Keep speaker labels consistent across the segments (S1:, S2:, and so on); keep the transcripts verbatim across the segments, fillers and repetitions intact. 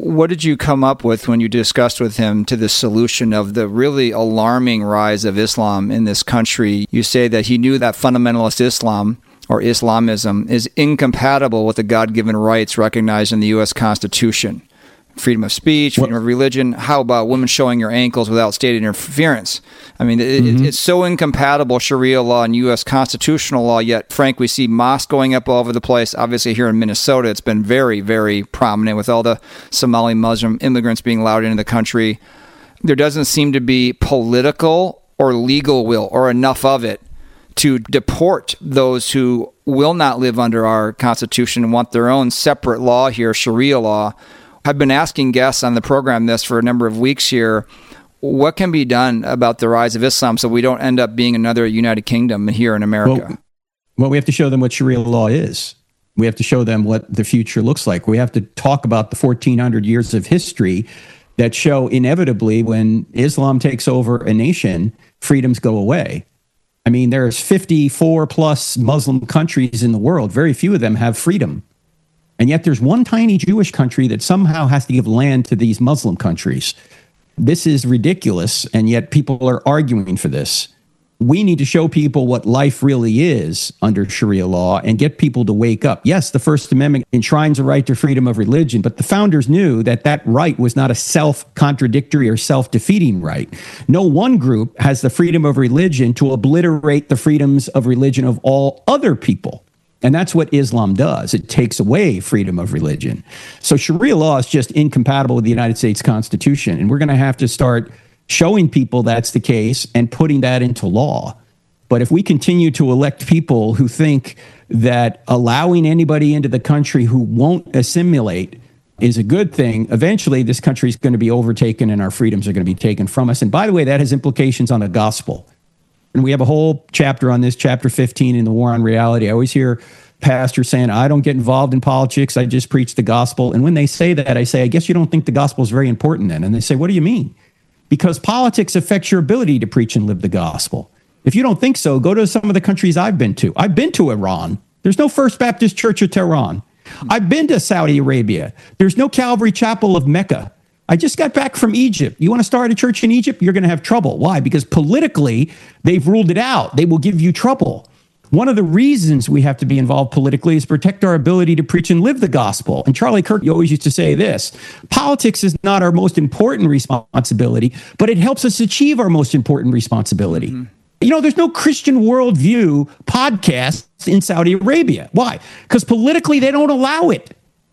S1: what did you come up with when you discussed with him to the solution of the really alarming rise of Islam in this country? You say that he knew that fundamentalist Islam or Islamism is incompatible with the God-given rights recognized in the U S Constitution. Freedom of speech, freedom what? of religion. How about women showing your ankles without state interference? I mean, it, mm-hmm. it, it's so incompatible, Sharia law and U S constitutional law, yet, Frank, we see mosques going up all over the place. Obviously, here in Minnesota, it's been very, very prominent with all the Somali Muslim immigrants being allowed into the country. There doesn't seem to be political or legal will, or enough of it, to deport those who will not live under our Constitution and want their own separate law here, Sharia law. I've been asking guests on the program this for a number of weeks here. What can be done about the rise of Islam so we don't end up being another United Kingdom here in America?
S2: Well, well, we have to show them what Sharia law is. We have to show them what the future looks like. We have to talk about the fourteen hundred years of history that show inevitably when Islam takes over a nation, freedoms go away. I mean, there's fifty-four plus Muslim countries in the world. Very few of them have freedom. And yet there's one tiny Jewish country that somehow has to give land to these Muslim countries. This is ridiculous, and yet people are arguing for this. We need to show people what life really is under Sharia law and get people to wake up. Yes, the First Amendment enshrines a right to freedom of religion, but the founders knew that that right was not a self-contradictory or self-defeating right. No one group has the freedom of religion to obliterate the freedoms of religion of all other people. And that's what Islam does. It takes away freedom of religion. So Sharia law is just incompatible with the United States Constitution. And we're going to have to start showing people that's the case and putting that into law. But if we continue to elect people who think that allowing anybody into the country who won't assimilate is a good thing, eventually this country is going to be overtaken and our freedoms are going to be taken from us. And by the way, that has implications on the gospel. And we have a whole chapter on this, chapter fifteen in the War on Reality. I always hear pastors saying, I don't get involved in politics, I just preach the gospel. And when they say that, I say, I guess you don't think the gospel is very important then. And they say, what do you mean? Because politics affects your ability to preach and live the gospel. If you don't think so, go to some of the countries I've been to. I've been to Iran. There's no First Baptist Church of Tehran. I've been to Saudi Arabia. There's no Calvary Chapel of Mecca. I just got back from Egypt. You want to start a church in Egypt? You're going to have trouble. Why? Because politically, they've ruled it out. They will give you trouble. One of the reasons we have to be involved politically is protect our ability to preach and live the gospel. And Charlie Kirk always used to say this, politics is not our most important responsibility, but it helps us achieve our most important responsibility. Mm-hmm. You know, there's no Christian worldview podcast in Saudi Arabia. Why? Because politically, they don't allow it.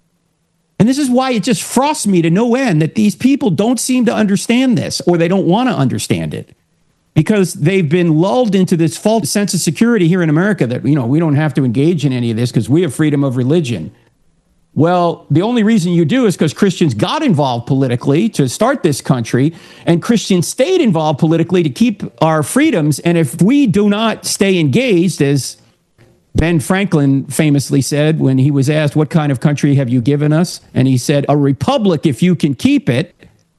S2: And this is why it just frosts me to no end that these people don't seem to understand this, or they don't want to understand it, because they've been lulled into this false sense of security here in America that, you know, we don't have to engage in any of this because we have freedom of religion. Well, the only reason you do is because Christians got involved politically to start this country, and Christians stayed involved politically to keep our freedoms. And if we do not stay engaged, as Ben Franklin famously said when he was asked, what kind of country have you given us? And he said, a republic if you can keep it.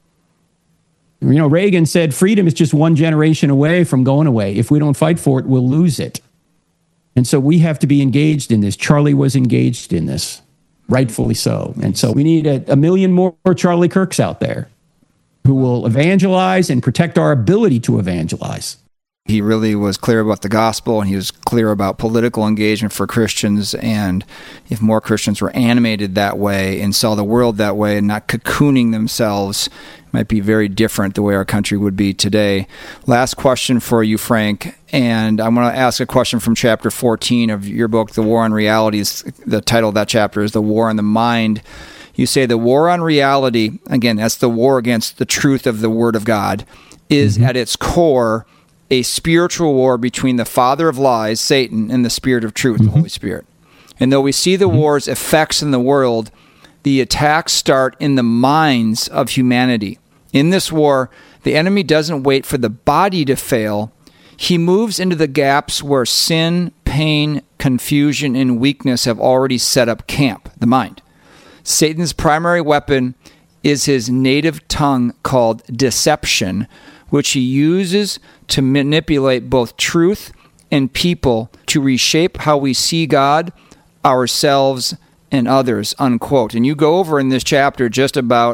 S2: You know, Reagan said freedom is just one generation away from going away. If we don't fight for it, we'll lose it. And so we have to be engaged in this. Charlie was engaged in this, rightfully so. And so we need a, a million more Charlie Kirks out there who will evangelize and protect our ability to evangelize.
S1: He really was clear about the gospel, and he was clear about political engagement for Christians. And if more Christians were animated that way and saw the world that way and not cocooning themselves, it might be very different the way our country would be today. Last question for you, Frank. And I'm going to ask a question from chapter fourteen of your book, The War on Realities. The title of that chapter is The War on the Mind. You say the war on reality, again, that's the war against the truth of the Word of God, is mm-hmm. at its core a spiritual war between the father of lies, Satan, and the spirit of truth, mm-hmm. the Holy Spirit. And though we see the mm-hmm. war's effects in the world, the attacks start in the minds of humanity. In this war, the enemy doesn't wait for the body to fail. He moves into the gaps where sin, pain, confusion, and weakness have already set up camp, the mind. Satan's primary weapon is his native tongue called deception, which he uses to manipulate both truth and people to reshape how we see God, ourselves, and others, unquote. And you go over in this chapter just about